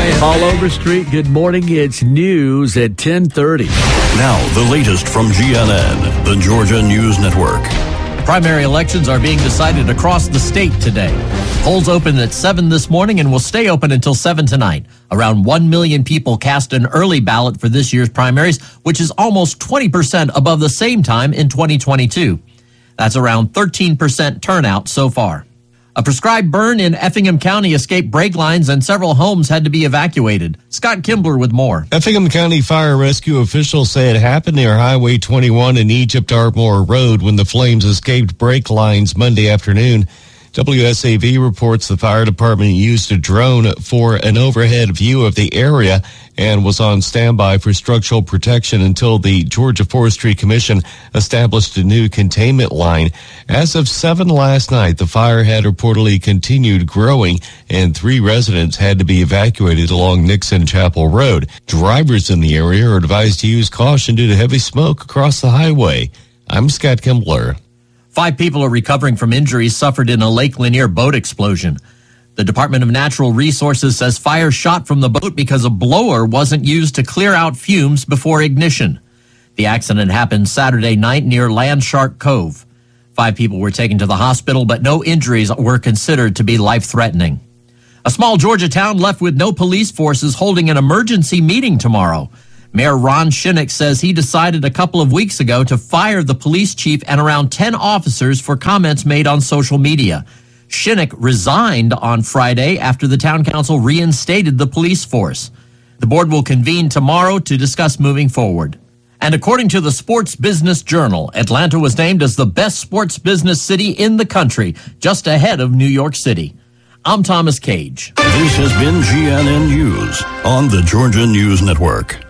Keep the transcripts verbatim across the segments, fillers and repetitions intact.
All Overstreet, good morning. It's news at ten thirty. Now, the latest from G N N, the Georgia News Network. Primary elections are being decided across the state today. Polls opened at seven this morning and will stay open until seven tonight. Around one million people cast an early ballot for this year's primaries, which is almost twenty percent above the same time in twenty twenty-two. That's around thirteen percent turnout so far. A prescribed burn in Effingham County escaped brake lines and several homes had to be evacuated. Scott Kimbler with more. Effingham County Fire and Rescue officials say it happened near Highway twenty-one and Egypt Ardmore Road when the flames escaped brake lines Monday afternoon. W S A V reports the fire department used a drone for an overhead view of the area and was on standby for structural protection until the Georgia Forestry Commission established a new containment line. As of seven last night, the fire had reportedly continued growing and three residents had to be evacuated along Nixon Chapel Road. Drivers in the area are advised to use caution due to heavy smoke across the highway. I'm Scott Kimbler. Five people are recovering from injuries suffered in a Lake Lanier boat explosion. The Department of Natural Resources says fire shot from the boat because a blower wasn't used to clear out fumes before ignition. The accident happened Saturday night near Landshark Cove. Five people were taken to the hospital, but no injuries were considered to be life-threatening. A small Georgia town left with no police forces holding an emergency meeting tomorrow. Mayor Ron Shinnick says he decided a couple of weeks ago to fire the police chief and around ten officers for comments made on social media. Shinnick resigned on Friday after the town council reinstated the police force. The board will convene tomorrow to discuss moving forward. And according to the Sports Business Journal, Atlanta was named as the best sports business city in the country, just ahead of New York City. I'm Thomas Cage. This has been G N N News on the Georgia News Network.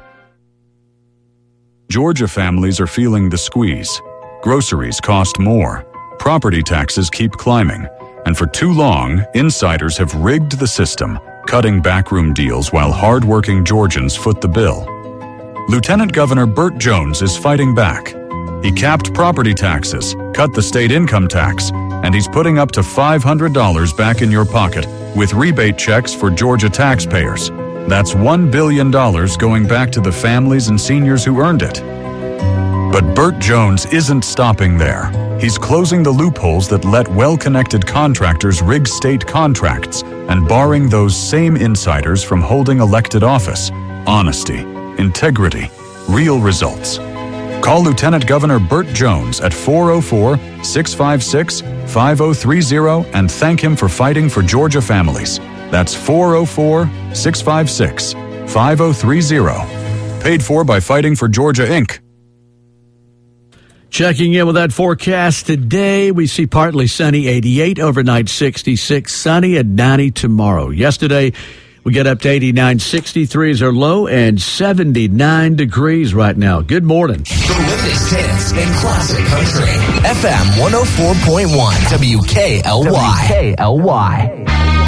Georgia families are feeling the squeeze. Groceries cost more. Property taxes keep climbing. And for too long, insiders have rigged the system, cutting backroom deals while hard-working Georgians foot the bill. Lieutenant Governor Burt Jones is fighting back. He capped property taxes, cut the state income tax, and he's putting up to five hundred dollars back in your pocket with rebate checks for Georgia taxpayers. That's one billion dollars going back to the families and seniors who earned it. But Burt Jones isn't stopping there. He's closing the loopholes that let well-connected contractors rig state contracts and barring those same insiders from holding elected office. Honesty, integrity, real results. Call Lieutenant Governor Burt Jones at four oh four, six five six, five oh three oh and thank him for fighting for Georgia families. That's four oh four, six five six, five oh three oh. Paid for by Fighting for Georgia, Incorporated. Checking in with that forecast today, we see partly sunny, eighty-eight, overnight sixty-six, sunny at ninety tomorrow. Yesterday, we get up to eighty-nine, sixty-three is our low, and seventy-nine degrees right now. Good morning. The latest hits in classic country. F M one oh four point one W K L Y. W K L Y.